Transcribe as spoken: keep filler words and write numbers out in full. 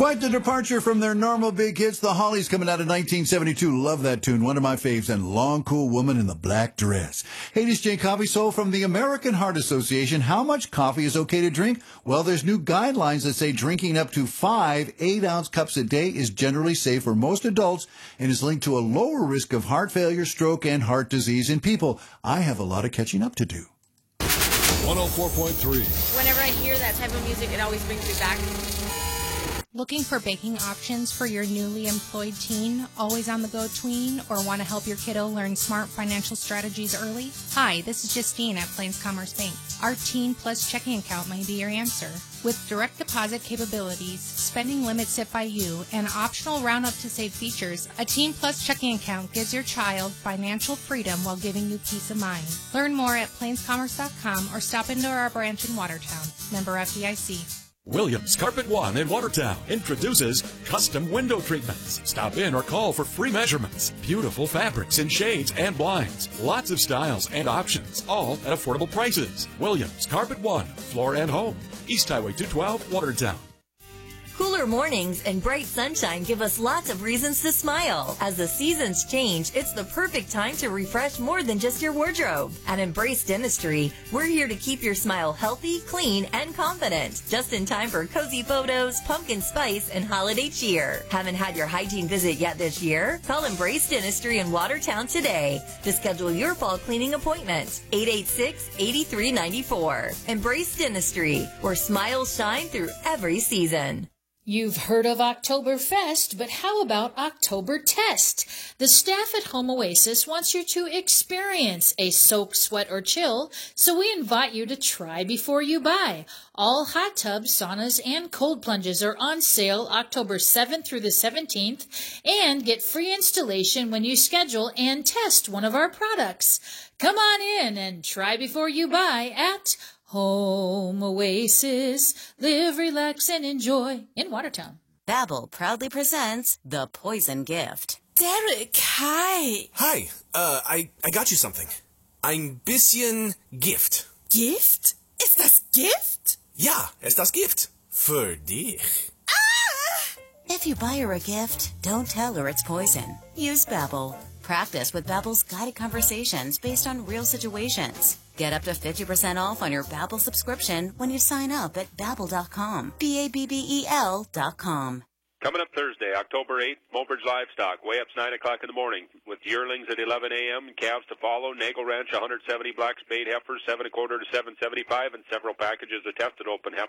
Quite the departure from their normal big hits. The Hollies coming out of nineteen seventy-two. Love that tune. One of my faves. And Long Cool Woman in the Black Dress. Hey, this is Jay Coffee Soul from the American Heart Association. How much coffee is okay to drink? Well, there's new guidelines that say drinking up to five eight-ounce cups a day is generally safe for most adults and is linked to a lower risk of heart failure, stroke, and heart disease in people. I have a lot of catching up to do. one oh four point three. Whenever I hear that type of music, it always brings me back. Looking for baking options for your newly employed teen, always on the go tween, or want to help your kiddo learn smart financial strategies early? Hi, this is Justine at Plains Commerce Bank. Our Teen Plus checking account may be your answer. With direct deposit capabilities, spending limits set by you, and optional round up to save features, a Teen Plus checking account gives your child financial freedom while giving you peace of mind. Learn more at plains commerce dot com or stop into our branch in Watertown. Member F D I C. Williams Carpet One in Watertown introduces custom window treatments. Stop in or call for free measurements. Beautiful fabrics in shades and blinds. Lots of styles and options, all at affordable prices. Williams Carpet One, Floor and Home. East Highway two twelve, Watertown. Cooler mornings and bright sunshine give us lots of reasons to smile. As the seasons change, it's the perfect time to refresh more than just your wardrobe. At Embrace Dentistry, we're here to keep your smile healthy, clean, and confident. Just in time for cozy photos, pumpkin spice, and holiday cheer. Haven't had your hygiene visit yet this year? Call Embrace Dentistry in Watertown today to schedule your fall cleaning appointment. eight eight six, eight three nine four. Embrace Dentistry, where smiles shine through every season. You've heard of Oktoberfest, but how about October Test? The staff at Home Oasis wants you to experience a soak, sweat, or chill, so we invite you to try before you buy. All hot tubs, saunas, and cold plunges are on sale October seventh through the seventeenth, and get free installation when you schedule and test one of our products. Come on in and try before you buy at Home Oasis. Live, relax, and enjoy in Watertown. Babbel proudly presents The Poison Gift. Derek, hi. Hi, uh, I, I got you something. Ein bisschen Gift. Gift? Ist das Gift? Ja, ist das Gift. Für dich. Ah! If you buy her a gift, don't tell her it's poison. Use Babbel. Practice with Babbel's guided conversations based on real situations. Get up to fifty percent off on your Babbel subscription when you sign up at babbel dot com. B A B B E L dot com. Coming up Thursday, October eighth, Mobridge Livestock, way up's nine o'clock in the morning, with yearlings at eleven a.m., calves to follow, Nagel Ranch one hundred seventy black spade heifers, seven a quarter to seven seventy-five, and several packages of tested open heifers.